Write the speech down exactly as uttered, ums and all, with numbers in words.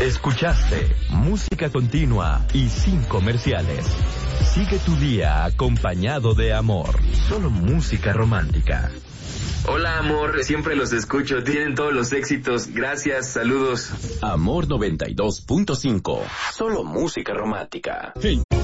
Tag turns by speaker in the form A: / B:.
A: Escuchaste música continua y sin comerciales. Sigue tu día acompañado de amor. Solo música romántica.
B: Hola, amor, siempre los escucho, tienen todos los éxitos, gracias, saludos.
A: Amor noventa y dos punto cinco, solo música romántica. Hey.